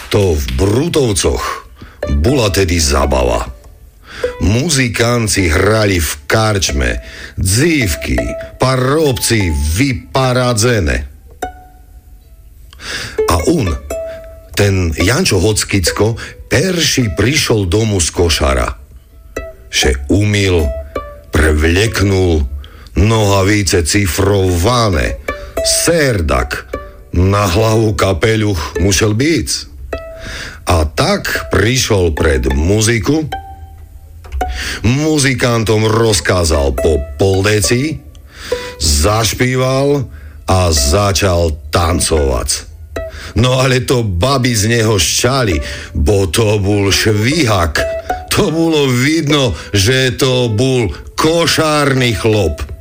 To v Brutovcoch bola tedy zabava. Muzikánci hrali v karčme, dzívky, parobci vyparadzené. A ten Jančo Hockicko, perší prišiel domu z košara. Že umyl, prevleknul, nohavice cifrované, serdak, na hlavu kapeľuch musel byť. A tak prišiel pred muziku, muzikantom rozkázal po poldeci, zašpíval a začal tancovať. No ale to baby z neho šťali, bo to bol švihak. To bolo vidno, že to bol košárny chlop.